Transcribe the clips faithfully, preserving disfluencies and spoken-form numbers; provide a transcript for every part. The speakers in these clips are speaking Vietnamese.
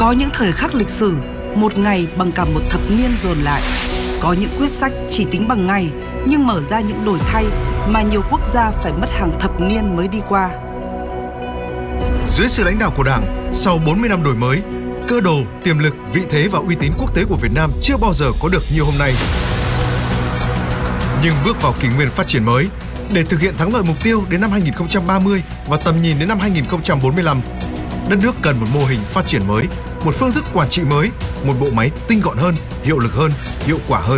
Có những thời khắc lịch sử, một ngày bằng cả một thập niên dồn lại. Có những quyết sách chỉ tính bằng ngày, nhưng mở ra những đổi thay mà nhiều quốc gia phải mất hàng thập niên mới đi qua. Dưới sự lãnh đạo của Đảng, sau bốn mươi năm đổi mới, cơ đồ, tiềm lực, vị thế và uy tín quốc tế của Việt Nam chưa bao giờ có được như hôm nay. Nhưng bước vào kỷ nguyên phát triển mới, để thực hiện thắng lợi mục tiêu đến năm hai nghìn không trăm ba mươi và tầm nhìn đến năm hai nghìn không trăm bốn mươi lăm, đất nước cần một mô hình phát triển mới, một phương thức quản trị mới, một bộ máy tinh gọn hơn, hiệu lực hơn, hiệu quả hơn.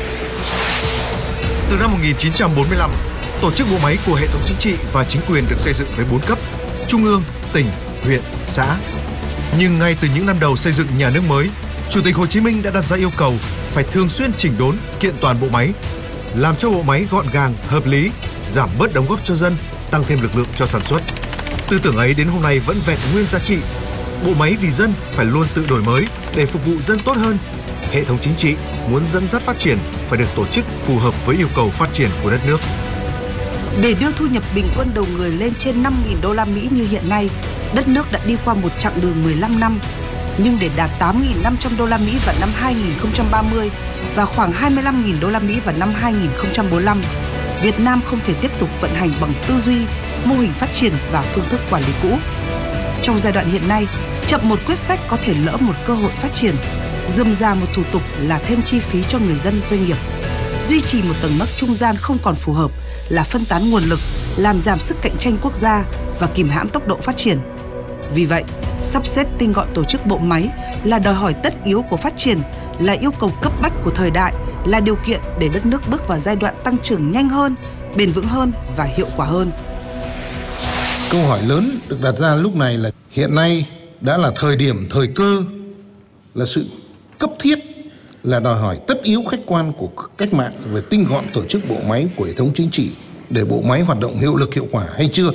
Từ năm một nghìn chín trăm bốn mươi lăm, tổ chức bộ máy của hệ thống chính trị và chính quyền được xây dựng với bốn cấp: trung ương, tỉnh, huyện, xã. Nhưng ngay từ những năm đầu xây dựng nhà nước mới, Chủ tịch Hồ Chí Minh đã đặt ra yêu cầu phải thường xuyên chỉnh đốn, kiện toàn bộ máy, làm cho bộ máy gọn gàng, hợp lý, giảm bớt đóng góp cho dân, tăng thêm lực lượng cho sản xuất. Tư tưởng ấy đến hôm nay vẫn vẹn nguyên giá trị. Bộ máy vì dân phải luôn tự đổi mới để phục vụ dân tốt hơn. Hệ thống chính trị muốn dẫn dắt phát triển phải được tổ chức phù hợp với yêu cầu phát triển của đất nước. Để đưa thu nhập bình quân đầu người lên trên năm nghìn đô la Mỹ như hiện nay, đất nước đã đi qua một chặng đường mười lăm năm. Nhưng để đạt tám nghìn năm trăm đô la Mỹ vào năm hai nghìn không trăm ba mươi và khoảng hai mươi lăm nghìn đô la Mỹ vào năm hai nghìn không trăm bốn mươi lăm, Việt Nam không thể tiếp tục vận hành bằng tư duy, mô hình phát triển và phương thức quản lý cũ. Trong giai đoạn hiện nay, chậm một quyết sách có thể lỡ một cơ hội phát triển, rườm rà một thủ tục là thêm chi phí cho người dân doanh nghiệp. Duy trì một tầng nấc trung gian không còn phù hợp là phân tán nguồn lực, làm giảm sức cạnh tranh quốc gia và kìm hãm tốc độ phát triển. Vì vậy, sắp xếp tinh gọn tổ chức bộ máy là đòi hỏi tất yếu của phát triển, là yêu cầu cấp bách của thời đại, là điều kiện để đất nước bước vào giai đoạn tăng trưởng nhanh hơn, bền vững hơn và hiệu quả hơn. Câu hỏi lớn được đặt ra lúc này là hiện nay đã là thời điểm, thời cơ, là sự cấp thiết, là đòi hỏi tất yếu khách quan của cách mạng về tinh gọn tổ chức bộ máy của hệ thống chính trị để bộ máy hoạt động hiệu lực hiệu quả hay chưa?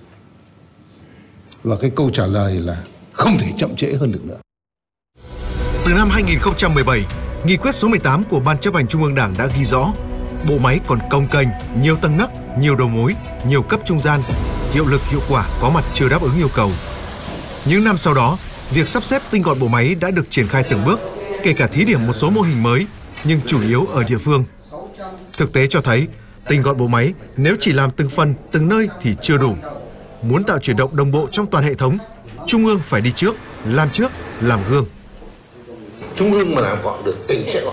Và cái câu trả lời là không thể chậm trễ hơn được nữa. Từ năm hai nghìn không trăm mười bảy, Nghị quyết số mười tám của Ban Chấp hành Trung ương Đảng đã ghi rõ bộ máy còn cồng kềnh, nhiều tầng nấc, nhiều đầu mối, nhiều cấp trung gian, hiệu lực hiệu quả có mặt chưa đáp ứng yêu cầu. Những năm sau đó, việc sắp xếp tinh gọn bộ máy đã được triển khai từng bước, kể cả thí điểm một số mô hình mới, nhưng chủ yếu ở địa phương. Thực tế cho thấy, tinh gọn bộ máy nếu chỉ làm từng phần, từng nơi thì chưa đủ. Muốn tạo chuyển động đồng bộ trong toàn hệ thống, Trung ương phải đi trước, làm trước, làm gương. Trung ương mà làm gọn được, tỉnh sẽ gọn.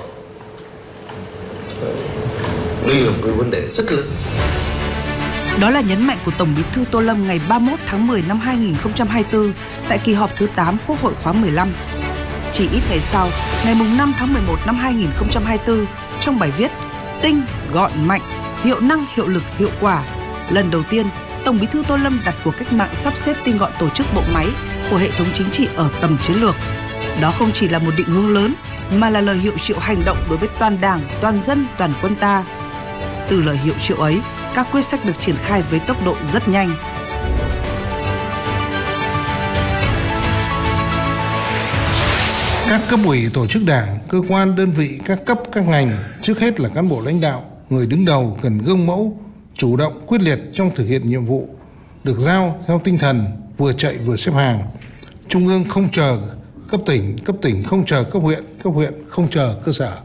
Đây là một cái vấn đề rất lớn. Đó là nhấn mạnh của Tổng Bí thư Tô Lâm ngày ba mươi mốt tháng mười năm hai nghìn không trăm hai mươi tư tại kỳ họp thứ tám Quốc hội khóa mười lăm. Chỉ ít ngày sau, ngày năm tháng mười một năm hai nghìn không trăm hai mươi tư, trong bài viết Tinh, gọn, mạnh, hiệu năng, hiệu lực, hiệu quả, lần đầu tiên Tổng Bí thư Tô Lâm đặt cuộc cách mạng sắp xếp tinh gọn tổ chức bộ máy của hệ thống chính trị ở tầm chiến lược. Đó không chỉ là một định hướng lớn, mà là lời hiệu triệu hành động đối với toàn Đảng, toàn dân, toàn quân ta. Từ lời hiệu triệu ấy, các quyết sách được triển khai với tốc độ rất nhanh. Các cấp ủy tổ chức đảng, cơ quan, đơn vị, các cấp, các ngành, trước hết là cán bộ lãnh đạo, người đứng đầu cần gương mẫu, chủ động, quyết liệt trong thực hiện nhiệm vụ, được giao theo tinh thần vừa chạy vừa xếp hàng. Trung ương không chờ cấp tỉnh, cấp tỉnh không chờ cấp huyện, cấp huyện không chờ cơ sở.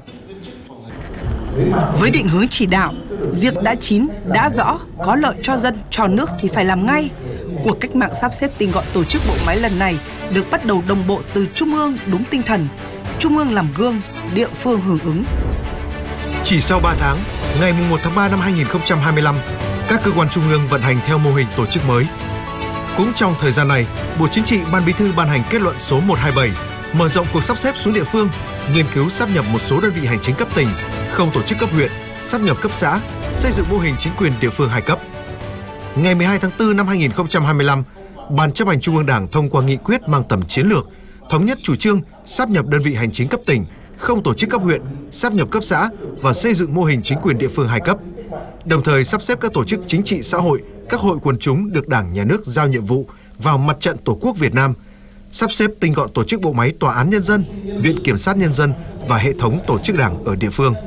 Với định hướng chỉ đạo, việc đã chín, đã rõ, có lợi cho dân, cho nước thì phải làm ngay. Cuộc cách mạng sắp xếp tinh gọn tổ chức bộ máy lần này được bắt đầu đồng bộ từ Trung ương đúng tinh thần. Trung ương làm gương, địa phương hưởng ứng. Chỉ sau ba tháng, ngày mùng một tháng ba năm hai nghìn không trăm hai mươi lăm, các cơ quan trung ương vận hành theo mô hình tổ chức mới. Cũng trong thời gian này, Bộ Chính trị, Ban Bí thư ban hành kết luận số một trăm hai mươi bảy, mở rộng cuộc sắp xếp xuống địa phương, nghiên cứu sáp nhập một số đơn vị hành chính cấp tỉnh, không tổ chức cấp huyện, sáp nhập cấp xã, xây dựng mô hình chính quyền địa phương hai cấp. Ngày mười hai tháng tư năm hai nghìn không trăm hai mươi lăm, Ban Chấp hành Trung ương Đảng thông qua nghị quyết mang tầm chiến lược, thống nhất chủ trương sáp nhập đơn vị hành chính cấp tỉnh, không tổ chức cấp huyện, sáp nhập cấp xã và xây dựng mô hình chính quyền địa phương hai cấp. Đồng thời sắp xếp các tổ chức chính trị xã hội, các hội quần chúng được Đảng, Nhà nước giao nhiệm vụ vào mặt trận Tổ quốc Việt Nam, sắp xếp tinh gọn tổ chức bộ máy Tòa án Nhân dân, Viện Kiểm sát Nhân dân và hệ thống tổ chức Đảng ở địa phương.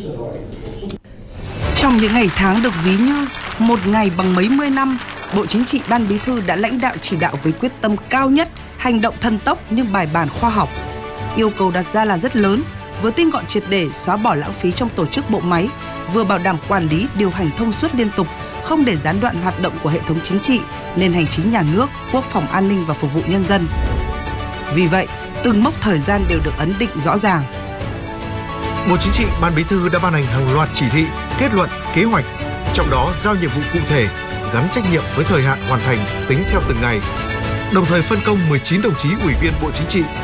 Trong những ngày tháng được ví như một ngày bằng mấy mươi năm, Bộ Chính trị, Ban Bí thư đã lãnh đạo chỉ đạo với quyết tâm cao nhất hành động thần tốc nhưng bài bản khoa học. Yêu cầu đặt ra là rất lớn, với tinh gọn triệt để, xóa bỏ lãng phí trong tổ chức bộ máy, vừa bảo đảm quản lý, điều hành thông suốt liên tục, không để gián đoạn hoạt động của hệ thống chính trị, nền hành chính nhà nước, quốc phòng an ninh và phục vụ nhân dân. Vì vậy, từng mốc thời gian đều được ấn định rõ ràng. Bộ Chính trị, Ban Bí thư đã ban hành hàng loạt chỉ thị, kết luận, kế hoạch, trong đó giao nhiệm vụ cụ thể, gắn trách nhiệm với thời hạn hoàn thành tính theo từng ngày. Đồng thời phân công mười chín đồng chí ủy viên Bộ Chính trị,